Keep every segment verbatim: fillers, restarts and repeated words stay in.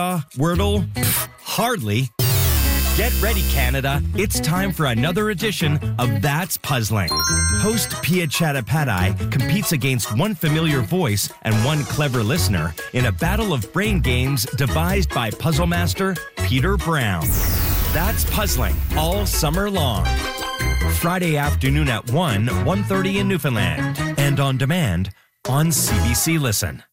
Uh, Wordle? Hardly. Get ready, Canada. It's time for another edition of That's Puzzling. Host Pia Chattopadhyay competes against one familiar voice and one clever listener in a battle of brain games devised by puzzle master Peter Brown. That's Puzzling all summer long. Friday afternoon at one, one thirty in Newfoundland. And on demand on C B C Listen.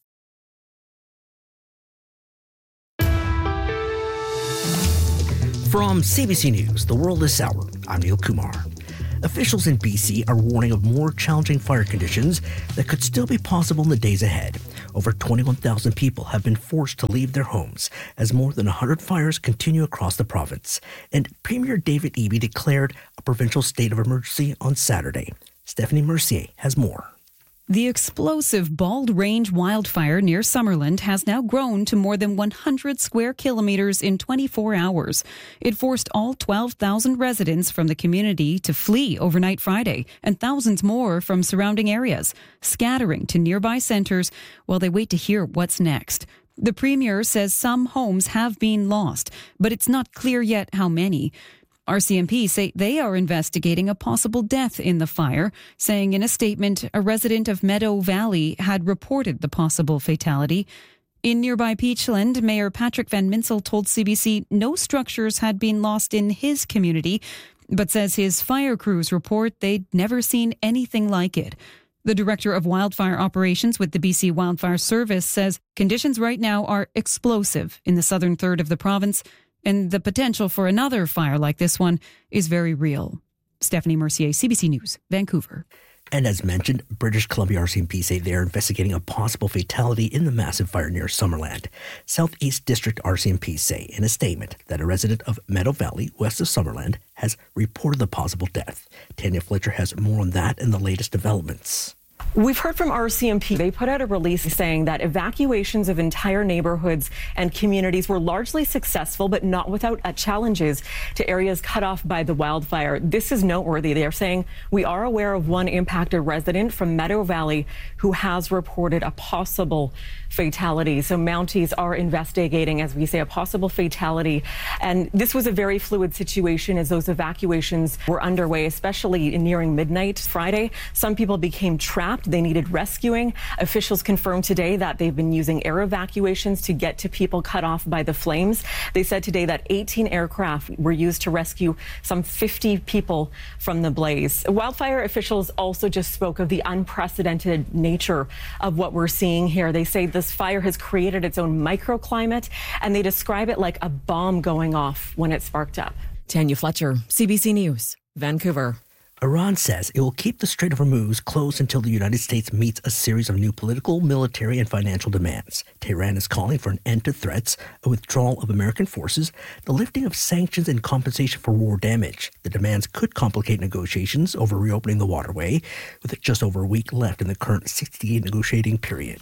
From C B C News, The World This Hour, I'm Neil Kumar. Officials in B C are warning of more challenging fire conditions that could still be possible in the days ahead. Over twenty-one thousand people have been forced to leave their homes as more than one hundred fires continue across the province. And Premier David Eby declared a provincial state of emergency on Saturday. Stephanie Mercier has more. The explosive Bald Range wildfire near Summerland has now grown to more than one hundred square kilometres in twenty-four hours. It forced all twelve thousand residents from the community to flee overnight Friday, and thousands more from surrounding areas, scattering to nearby centres while they wait to hear what's next. The Premier says some homes have been lost, but it's not clear yet how many. R C M P say they are investigating a possible death in the fire, saying in a statement a resident of Meadow Valley had reported the possible fatality. In nearby Peachland, Mayor Patrick Van Minsel told C B C no structures had been lost in his community, but says his fire crews report they'd never seen anything like it. The director of wildfire operations with the B C Wildfire Service says conditions right now are explosive in the southern third of the province, and the potential for another fire like this one is very real. Stephanie Mercier, C B C News, Vancouver. And as mentioned, British Columbia R C M P say they are investigating a possible fatality in the massive fire near Summerland. Southeast District R C M P say in a statement that a resident of Meadow Valley, west of Summerland, has reported the possible death. Tanya Fletcher has more on that and the latest developments. We've heard from R C M P. They put out a release saying that evacuations of entire neighborhoods and communities were largely successful, but not without uh, challenges to areas cut off by the wildfire. This is noteworthy. They are saying we are aware of one impacted resident from Meadow Valley who has reported a possible fatality. So Mounties are investigating, as we say, a possible fatality. And this was a very fluid situation as those evacuations were underway, especially nearing midnight Friday. Some people became trapped. They needed rescuing. Officials confirmed today that they've been using air evacuations to get to people cut off by the flames. They said today that eighteen aircraft were used to rescue some fifty people from the blaze. Wildfire officials also just spoke of the unprecedented nature of what we're seeing here. They say this fire has created its own microclimate, and they describe it like a bomb going off when it sparked up. Tanya Fletcher, C B C News, Vancouver. Iran says it will keep the Strait of Hormuz closed until the United States meets a series of new political, military, and financial demands. Tehran is calling for an end to threats, a withdrawal of American forces, the lifting of sanctions, and compensation for war damage. The demands could complicate negotiations over reopening the waterway, with just over a week left in the current sixty-day negotiating period.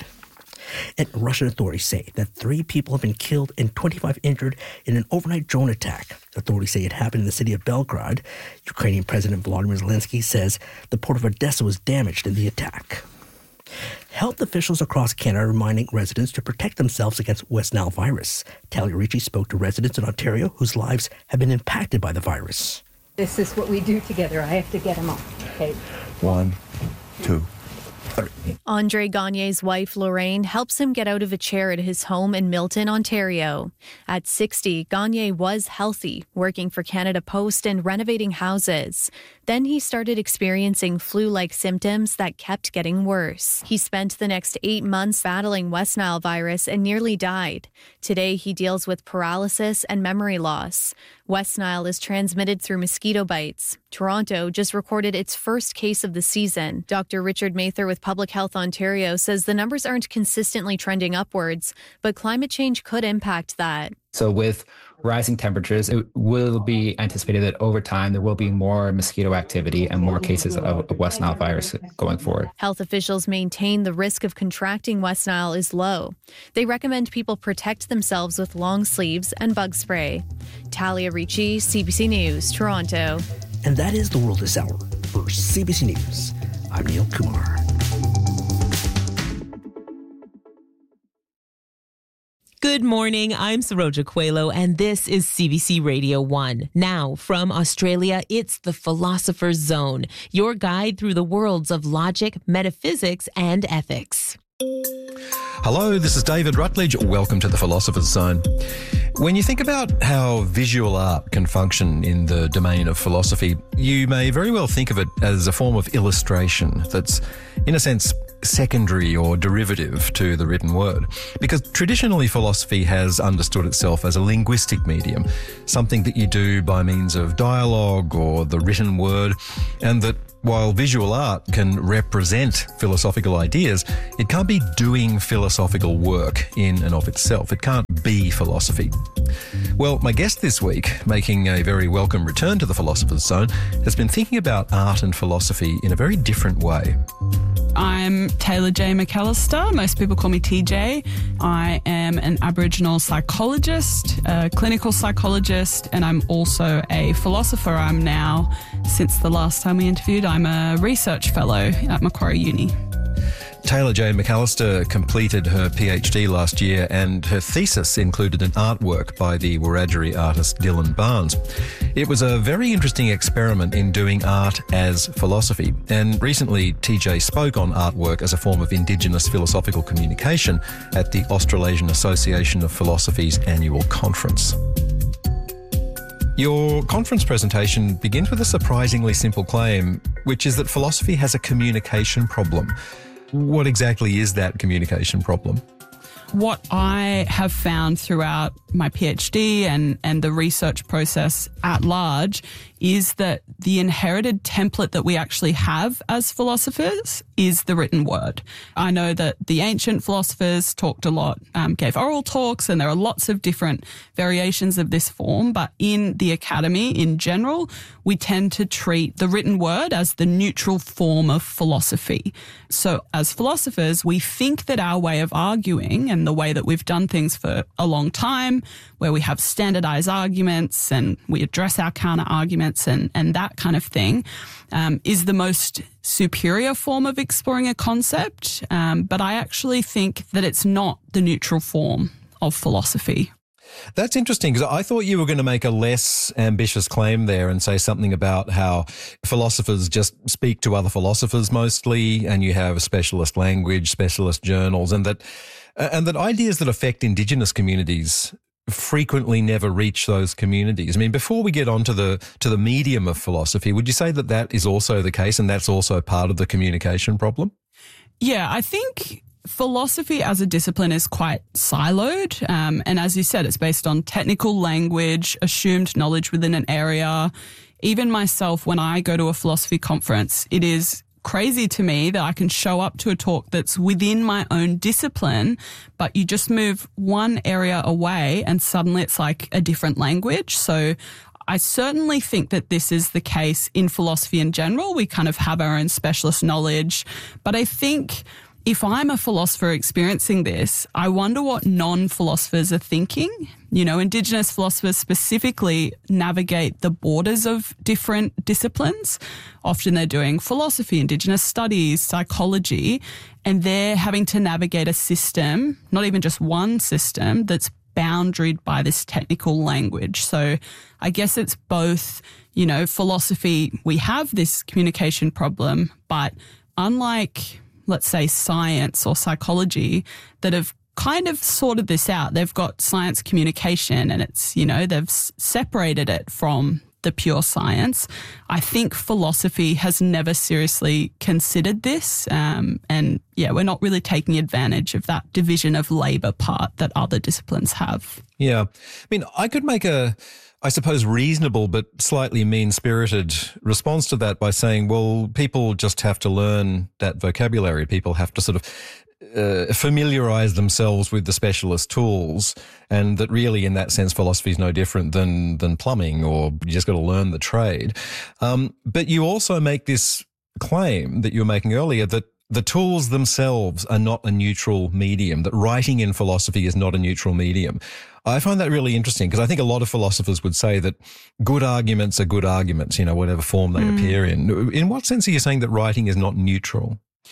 And Russian authorities say that three people have been killed and twenty-five injured in an overnight drone attack. Authorities say it happened in the city of Belgrade. Ukrainian President Volodymyr Zelensky says the port of Odessa was damaged in the attack. Health officials across Canada are reminding residents to protect themselves against West Nile virus. Talia Ricci spoke to residents in Ontario whose lives have been impacted by the virus. This is what we do together. I have to get him off. Okay. One, two. Andre Gagne's wife, Lorraine, helps him get out of a chair at his home in Milton, Ontario. At sixty, Gagne was healthy, working for Canada Post and renovating houses. Then he started experiencing flu-like symptoms that kept getting worse. He spent the next eight months battling West Nile virus and nearly died. Today, he deals with paralysis and memory loss. West Nile is transmitted through mosquito bites. Toronto just recorded its first case of the season. Doctor Richard Mather with Public Health Ontario says the numbers aren't consistently trending upwards, but climate change could impact that. So with rising temperatures, it will be anticipated that over time there will be more mosquito activity and more cases of West Nile virus going forward. Health officials maintain the risk of contracting West Nile is low. They recommend people protect themselves with long sleeves and bug spray. Talia Ricci, C B C News, Toronto. And that is The World This Hour. For C B C News, I'm Neil Kumar. Good Good morning. I'm Saroja Coelho, and this is C B C Radio one. Now, from Australia, it's the Philosopher's Zone, your guide through the worlds of logic, metaphysics, and ethics. Hello, this is David Rutledge. Welcome to the Philosopher's Zone. When you think about how visual art can function in the domain of philosophy, you may very well think of it as a form of illustration that's, in a sense, secondary or derivative to the written word. Because traditionally philosophy has understood itself as a linguistic medium, something that you do by means of dialogue or the written word, and that while visual art can represent philosophical ideas, it can't be doing philosophical work in and of itself. It can't be philosophy. Well, my guest this week, making a very welcome return to the Philosopher's Zone, has been thinking about art and philosophy in a very different way. I'm Taylor J. McAllister. Most people call me T J. I am an Aboriginal psychologist, a clinical psychologist, and I'm also a philosopher. I'm now, since the last time we interviewed, I'm a research fellow at Macquarie Uni. Taylor J. McAllister completed her PhD last year, and her thesis included an artwork by the Wiradjuri artist Dylan Barnes. It was a very interesting experiment in doing art as philosophy, and recently T J spoke on artwork as a form of Indigenous philosophical communication at the Australasian Association of Philosophy's annual conference. Your conference presentation begins with a surprisingly simple claim, which is that philosophy has a communication problem. What exactly is that communication problem? What I have found throughout my PhD and, and the research process at large is that the inherited template that we actually have as philosophers is the written word. I know that the ancient philosophers talked a lot, um, gave oral talks, and there are lots of different variations of this form, but in the academy in general, we tend to treat the written word as the neutral form of philosophy. So as philosophers, we think that our way of arguing and the way that we've done things for a long time, where we have standardized arguments and we address our counter arguments and, and that kind of thing, um, is the most superior form of exploring a concept. Um, but I actually think that it's not the neutral form of philosophy. That's interesting, because I thought you were going to make a less ambitious claim there and say something about how philosophers just speak to other philosophers mostly, and you have specialist language, specialist journals, and that and that ideas that affect Indigenous communities frequently never reach those communities. I mean, before we get on to the to the medium of philosophy, would you say that that is also the case, and that's also part of the communication problem? Yeah, I think philosophy as a discipline is quite siloed. Um, and as you said, it's based on technical language, assumed knowledge within an area. Even myself, when I go to a philosophy conference, it is crazy to me that I can show up to a talk that's within my own discipline, but you just move one area away and suddenly it's like a different language. So I certainly think that this is the case in philosophy in general. We kind of have our own specialist knowledge, but I think if I'm a philosopher experiencing this, I wonder what non-philosophers are thinking. You know, Indigenous philosophers specifically navigate the borders of different disciplines. Often they're doing philosophy, Indigenous studies, psychology, and they're having to navigate a system, not even just one system, that's boundaried by this technical language. So I guess it's both, you know, philosophy, we have this communication problem, but unlike, let's say, science or psychology that have kind of sorted this out. They've got science communication and it's, you know, they've s- separated it from the pure science. I think philosophy has never seriously considered this. Um, and yeah, we're not really taking advantage of that division of labour part that other disciplines have. Yeah. I mean, I could make a, I suppose, reasonable but slightly mean-spirited response to that by saying, well, people just have to learn that vocabulary. People have to sort of uh, familiarise themselves with the specialist tools, and that really, in that sense, philosophy is no different than than plumbing, or you just got to learn the trade. Um, but you also make this claim that you were making earlier that the tools themselves are not a neutral medium, that writing in philosophy is not a neutral medium. I find that really interesting because I think a lot of philosophers would say that good arguments are good arguments, you know, whatever form they mm. appear in. In what sense are you saying that writing is not neutral?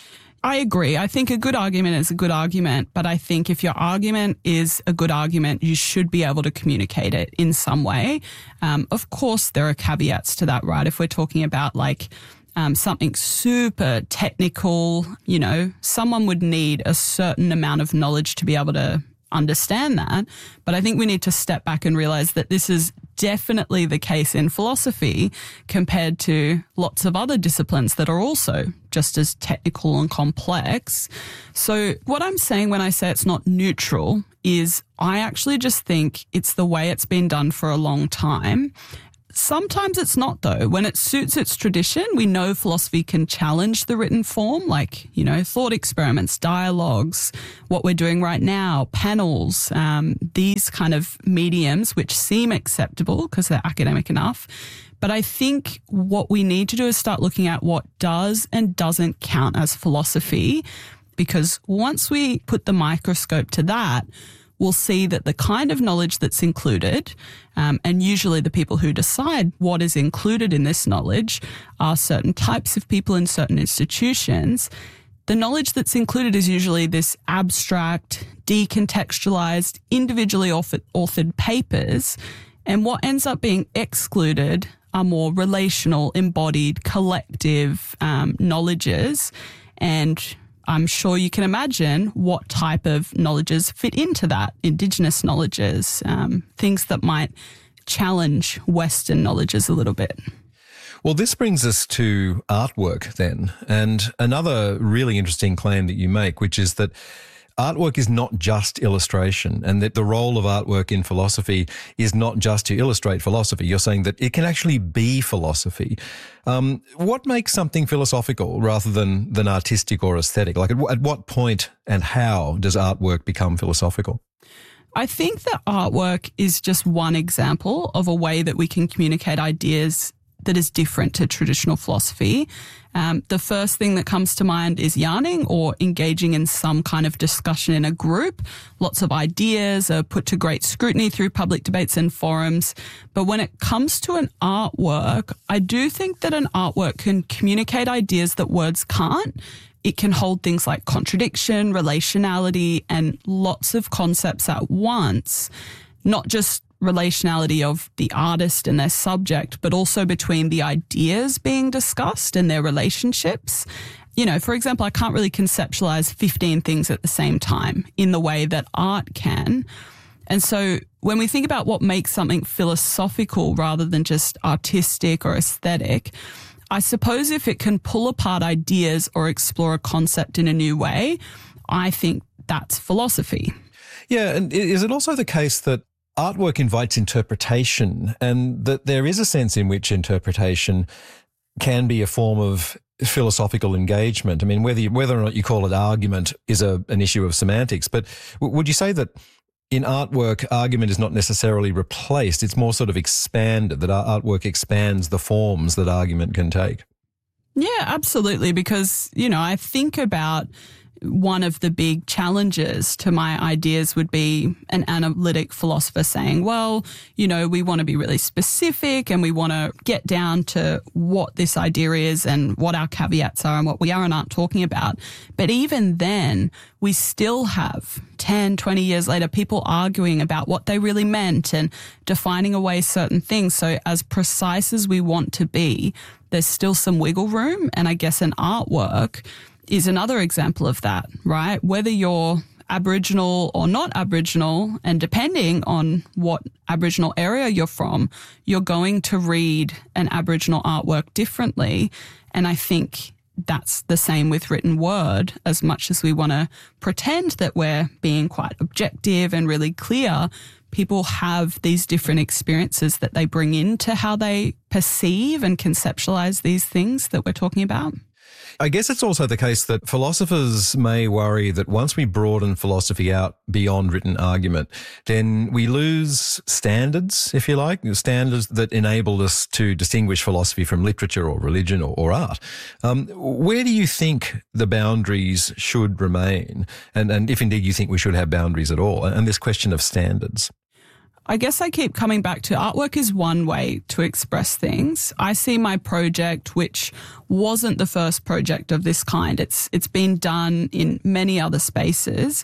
I agree. I think a good argument is a good argument, but I think if your argument is a good argument, you should be able to communicate it in some way. Um, of course, there are caveats to that, right? If we're talking about like um, something super technical, you know, someone would need a certain amount of knowledge to be able to understand that. But I think we need to step back and realize that this is definitely the case in philosophy compared to lots of other disciplines that are also just as technical and complex. So what I'm saying when I say it's not neutral is I actually just think it's the way it's been done for a long time. Sometimes it's not, though. When it suits its tradition, we know philosophy can challenge the written form, like, you know, thought experiments, dialogues, what we're doing right now, panels, um, these kind of mediums which seem acceptable because they're academic enough. But I think what we need to do is start looking at what does and doesn't count as philosophy, because once we put the microscope to that, we'll see that the kind of knowledge that's included, um, and usually the people who decide what is included in this knowledge are certain types of people in certain institutions. The knowledge that's included is usually this abstract, decontextualized, individually authored, authored papers, and what ends up being excluded are more relational, embodied, collective um, knowledges, and I'm sure you can imagine what type of knowledges fit into that. Indigenous knowledges, um, things that might challenge Western knowledges a little bit. Well, this brings us to artwork then, and another really interesting claim that you make, which is that artwork is not just illustration, and that the role of artwork in philosophy is not just to illustrate philosophy. You're saying that it can actually be philosophy. Um, what makes something philosophical rather than, than artistic or aesthetic? Like at, at what point and how does artwork become philosophical? I think that artwork is just one example of a way that we can communicate ideas that is different to traditional philosophy. Um, the first thing that comes to mind is yarning, or engaging in some kind of discussion in a group. Lots of ideas are put to great scrutiny through public debates and forums. But when it comes to an artwork, I do think that an artwork can communicate ideas that words can't. It can hold things like contradiction, relationality, and lots of concepts at once, not just relationality of the artist and their subject, but also between the ideas being discussed and their relationships. You know, for example, I can't really conceptualize fifteen things at the same time in the way that art can. And so when we think about what makes something philosophical rather than just artistic or aesthetic, I suppose if it can pull apart ideas or explore a concept in a new way, I think that's philosophy. Yeah, and is it also the case that artwork invites interpretation, and that there is a sense in which interpretation can be a form of philosophical engagement? I mean, whether you, whether or not you call it argument is a, an issue of semantics, but w- would you say that in artwork, argument is not necessarily replaced, it's more sort of expanded, that artwork expands the forms that argument can take? Yeah, absolutely, because, you know, I think about one of the big challenges to my ideas would be an analytic philosopher saying, well, you know, we want to be really specific and we want to get down to what this idea is and what our caveats are and what we are and aren't talking about. But even then, we still have ten, twenty years later, people arguing about what they really meant and defining away certain things. So as precise as we want to be, there's still some wiggle room. And I guess an artwork is another example of that, right? Whether you're Aboriginal or not Aboriginal, and depending on what Aboriginal area you're from, you're going to read an Aboriginal artwork differently. And I think that's the same with written word. As much as we want to pretend that we're being quite objective and really clear, people have these different experiences that they bring into how they perceive and conceptualize these things that we're talking about. I guess it's also the case that philosophers may worry that once we broaden philosophy out beyond written argument, then we lose standards, if you like, standards that enable us to distinguish philosophy from literature or religion or, or art. Um, where do you think the boundaries should remain? And, and if indeed you think we should have boundaries at all, and this question of standards? I guess I keep coming back to artwork is one way to express things. I see my project, which wasn't the first project of this kind. It's it's been done in many other spaces.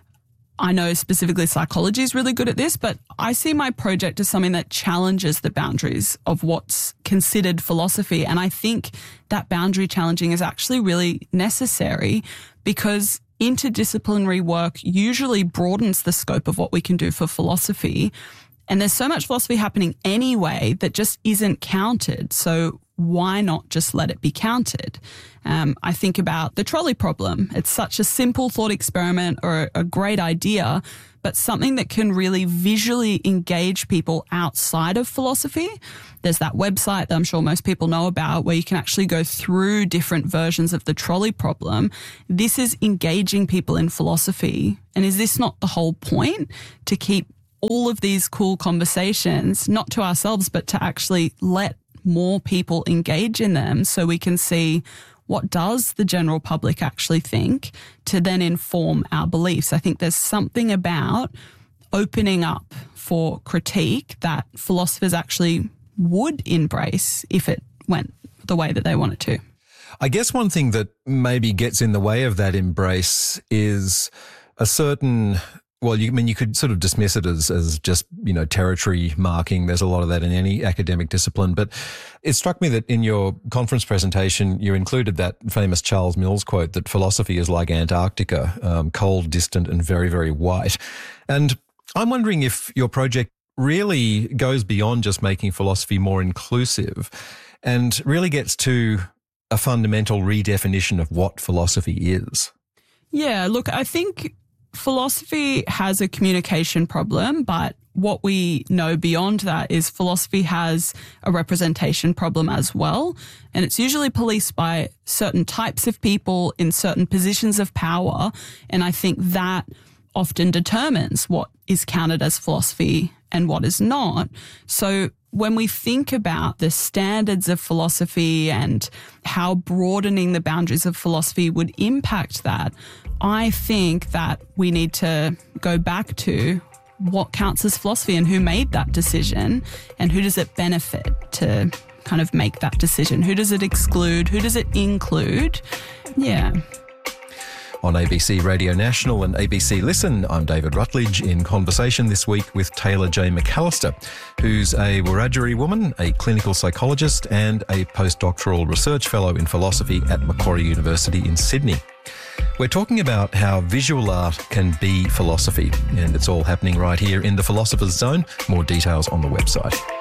I know specifically psychology is really good at this, but I see my project as something that challenges the boundaries of what's considered philosophy. And I think that boundary challenging is actually really necessary because interdisciplinary work usually broadens the scope of what we can do for philosophy. And there's so much philosophy happening anyway that just isn't counted. So why not just let it be counted? Um, I think about the trolley problem. It's such a simple thought experiment or a great idea, but something that can really visually engage people outside of philosophy. There's that website that I'm sure most people know about where you can actually go through different versions of the trolley problem. This is engaging people in philosophy. And is this not the whole point? To keep all of these cool conversations, not to ourselves, but to actually let more people engage in them so we can see what does the general public actually think to then inform our beliefs. I think there's something about opening up for critique that philosophers actually would embrace if it went the way that they want it to. I guess one thing that maybe gets in the way of that embrace is a certain... Well, you I mean you could sort of dismiss it as as just, you know, territory marking. There's a lot of that in any academic discipline. But it struck me that in your conference presentation, you included that famous Charles Mills quote that philosophy is like Antarctica, um, cold, distant, and very, very white. And I'm wondering if your project really goes beyond just making philosophy more inclusive and really gets to a fundamental redefinition of what philosophy is. Yeah, look, I think philosophy has a communication problem, but what we know beyond that is philosophy has a representation problem as well. And it's usually policed by certain types of people in certain positions of power. And I think that often determines what is counted as philosophy and what is not. So when we think about the standards of philosophy and how broadening the boundaries of philosophy would impact that, I think that we need to go back to what counts as philosophy and who made that decision and who does it benefit to kind of make that decision. Who does it exclude? Who does it include? Yeah. On A B C Radio National and A B C Listen, I'm David Rutledge in conversation this week with Taylor J. McAllister, who's a Wiradjuri woman, a clinical psychologist and a postdoctoral research fellow in philosophy at Macquarie University in Sydney. We're talking about how visual art can be philosophy, and it's all happening right here in the Philosopher's Zone. More details on the website.